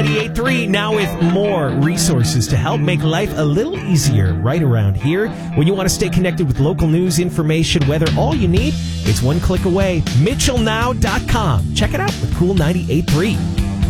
98.3, now with more resources to help make life a little easier right around here. When you want to stay connected with local news, information, weather, all you need, it's one click away. MitchellNow.com. Check it out with Cool 98.3.